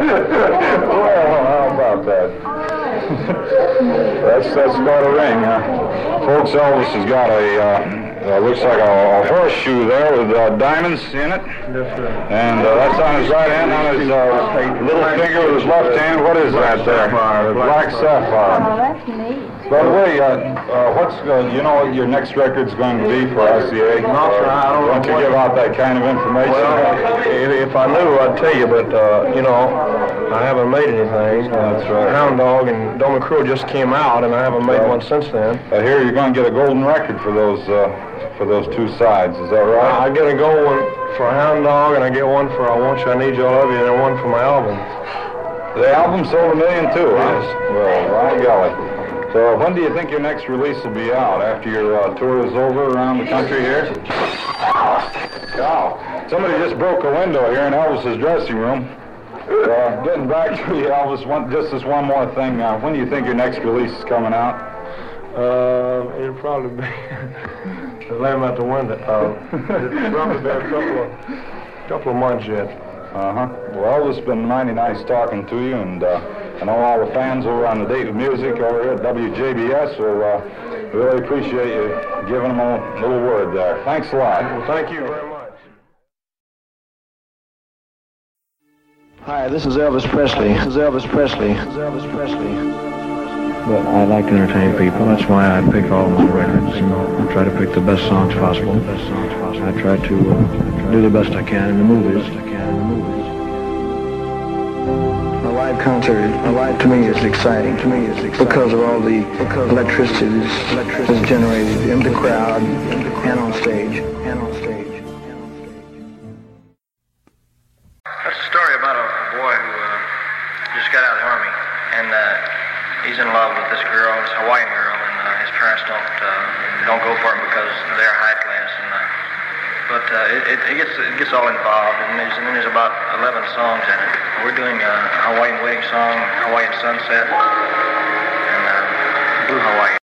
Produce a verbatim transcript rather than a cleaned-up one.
Well, how about that? that's that's got a ring, huh? Folks, Elvis has got a, uh, uh, looks like a, a horseshoe there with uh, diamonds in it. Yes, sir. And uh, that's on his right hand, on his uh, little finger with his left hand. What is that there? Sapphire. Black sapphire. Oh, that's neat. By the way, uh, uh, what's uh, you know what your next record's going to be for R C A? No, sir, I don't know. Don't you give out that kind of information? Well, if, if I knew, I'd tell you, but, uh, you know, I haven't made anything. That's right. Hound Dog and Don McCrew just came out, and I haven't made Well, one since then. I hear you're going to get a golden record for those uh, for those two sides. Is that right? I get a gold one for Hound Dog, and I get one for I Want You, I Need You, I Love You, and then one for my album. The album sold a million too, huh? Yes. Well, by golly. So when do you think your next release will be out? After your uh, tour is over around the country here? Wow. Somebody just broke a window here in Elvis's dressing room. Uh, getting back to you, Elvis, one, just this one more thing. Uh, when do you think your next release is coming out? Uh, it'll probably be... the lamb out the window. Uh, it'll probably be a couple of, couple of months yet. Uh-huh. Well, it's been mighty nice talking to you, and uh, I know all the fans over on the Date with Music over here at W J B S will uh, really appreciate you giving them a little word there. Thanks a lot. Well, thank you very much. Hi, this is Elvis Presley. This is Elvis Presley. This is Elvis Presley. But I like to entertain people. That's why I pick all my records. You know, I try to pick the best songs possible. I try to uh, do the best I can in the movies. A live concert, a live to me is exciting. To me is exciting because of all the electricity that's generated in the crowd and on stage. And on stage. That's a story about a, a boy who uh, just got out of the Army, and uh, he's in love with this girl, this Hawaiian girl, and uh, his parents don't uh, don't go for him because they're high class. And uh, but uh, it, it gets it gets all involved, and there's, and there's about eleven songs in it. We're doing a Hawaiian wedding song, Hawaiian sunset, and uh, Blue Hawaii.